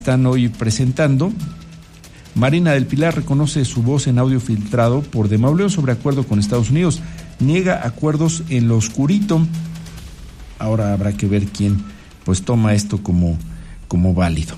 están hoy presentando. Marina del Pilar reconoce su voz en audio filtrado por Demauleo sobre acuerdo con Estados Unidos. Niega acuerdos en lo oscurito. Ahora habrá que ver quién pues toma esto como válido.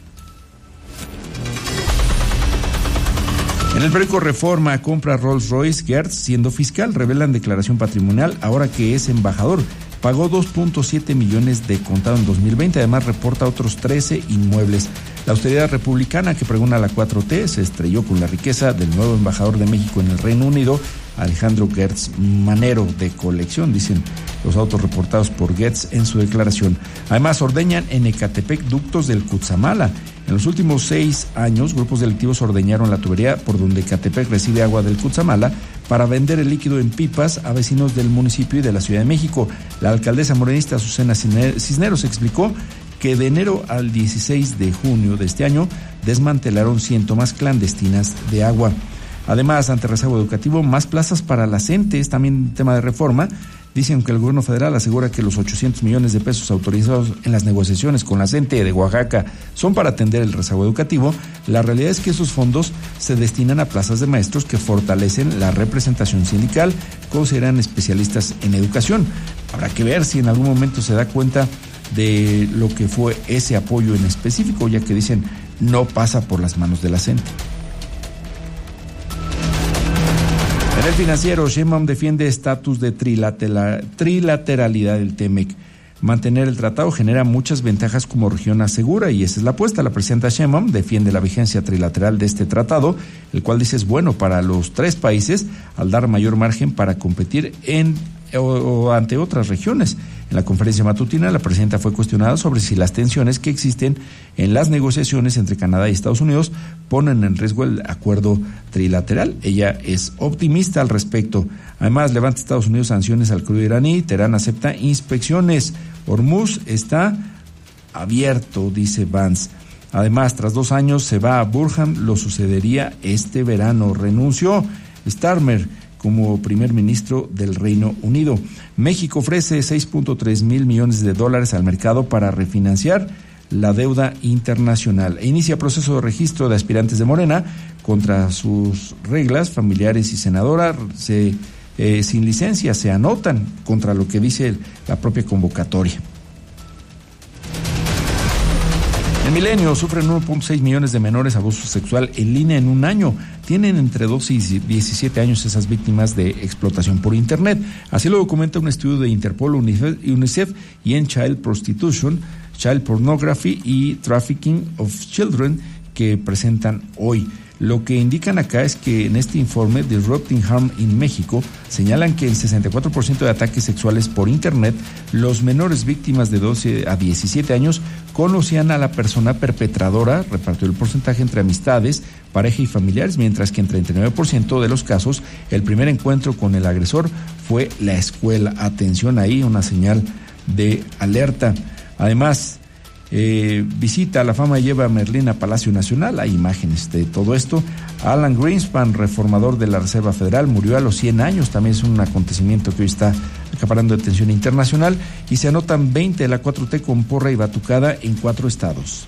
En el periódico Reforma, compra Rolls-Royce, Gertz siendo fiscal, revelan declaración patrimonial ahora que es embajador. Pagó 2.7 millones de contado en 2020, además reporta otros 13 inmuebles. La austeridad republicana que pregona la 4T se estrelló con la riqueza del nuevo embajador de México en el Reino Unido, Alejandro Gertz Manero, de colección, dicen los autos reportados por Gertz en su declaración. Además, ordeñan en Ecatepec ductos del Cutzamala. En los últimos 6 años, grupos delictivos ordeñaron la tubería por donde Ecatepec recibe agua del Cutzamala para vender el líquido en pipas a vecinos del municipio y de la Ciudad de México. La alcaldesa morenista Azucena Cisneros explicó que de enero al 16 de junio de este año desmantelaron 100 tomas clandestinas de agua. Además, ante rezago educativo, más plazas para la CENTE, es también tema de reforma. Dicen que el gobierno federal asegura que los 800 millones de pesos autorizados en las negociaciones con la CENTE de Oaxaca son para atender el rezago educativo. La realidad es que esos fondos se destinan a plazas de maestros que fortalecen la representación sindical, consideran especialistas en educación. Habrá que ver si en algún momento se da cuenta de lo que fue ese apoyo en específico, ya que dicen no pasa por las manos de la CENTE. En el Financiero, Sheinbaum defiende estatus de trilateralidad del TEMEC. Mantener el tratado genera muchas ventajas como región asegura, y esa es la apuesta. La presidenta Sheinbaum defiende la vigencia trilateral de este tratado, el cual dice es bueno para los 3 países al dar mayor margen para competir ante otras regiones. En la conferencia matutina, la presidenta fue cuestionada sobre si las tensiones que existen en las negociaciones entre Canadá y Estados Unidos ponen en riesgo el acuerdo trilateral. Ella es optimista al respecto. Además, levanta Estados Unidos sanciones al crudo iraní. Teherán acepta inspecciones. Hormuz está abierto, dice Vance. Además, tras 2 años se va a Burham, lo sucedería este verano. Renunció Starmer como primer ministro del Reino Unido. México ofrece $6.3 mil millones al mercado para refinanciar la deuda internacional e inicia proceso de registro de aspirantes de Morena contra sus reglas. Familiares y senadora sin licencia se anotan contra lo que dice la propia convocatoria. En Milenio sufren 1.6 millones de menores abuso sexual en línea en un año. Tienen entre 12 y 17 años esas víctimas de explotación por Internet. Así lo documenta un estudio de Interpol, UNICEF y en Child Prostitution, Child Pornography y Trafficking of Children que presentan hoy. Lo que indican acá es que en este informe, Disrupting Harm in México, señalan que en 64% de ataques sexuales por Internet, los menores víctimas de 12 a 17 años conocían a la persona perpetradora, repartió el porcentaje entre amistades, pareja y familiares, mientras que en 39% de los casos, el primer encuentro con el agresor fue la escuela. Atención ahí, una señal de alerta. Además, visita La Fama lleva a Merlín a Palacio Nacional. Hay imágenes de todo esto. Alan Greenspan, reformador de la Reserva Federal, murió a los 100 años. También es un acontecimiento que hoy está acaparando atención internacional. Y se anotan 20 de la 4T con porra y batucada en 4 estados.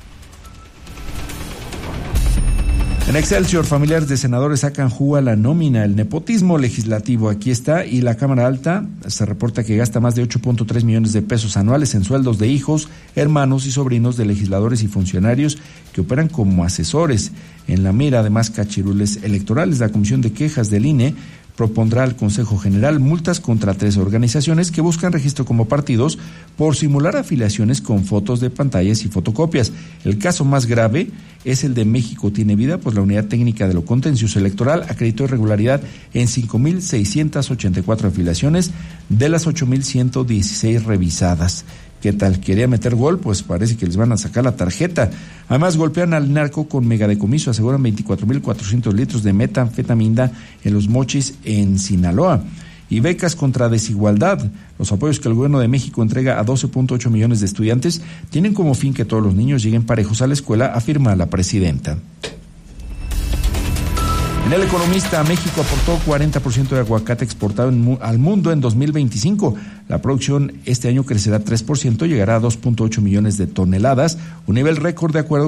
En Excelsior, familiares de senadores sacan jugo a la nómina, el nepotismo legislativo. Aquí está, y la Cámara Alta se reporta que gasta más de 8.3 millones de pesos anuales en sueldos de hijos, hermanos y sobrinos de legisladores y funcionarios que operan como asesores. En la mira, además, cachirules electorales. La Comisión de Quejas del INE propondrá al Consejo General multas contra 3 organizaciones que buscan registro como partidos por simular afiliaciones con fotos de pantallas y fotocopias. El caso más grave es el de México Tiene Vida, pues la Unidad Técnica de lo Contencioso Electoral acreditó irregularidad en 5.684 afiliaciones de las 8.116 revisadas. ¿Qué tal? ¿Quería meter gol? Pues parece que les van a sacar la tarjeta. Además, golpean al narco con megadecomiso. Aseguran 24.400 litros de metanfetamina en Los Mochis, en Sinaloa. Y becas contra desigualdad. Los apoyos que el gobierno de México entrega a 12.8 millones de estudiantes tienen como fin que todos los niños lleguen parejos a la escuela, afirma la presidenta. En El Economista, México aportó 40% de aguacate exportado al mundo en 2025. La producción este año crecerá 3%, llegará a 2.8 millones de toneladas, un nivel récord de acuerdo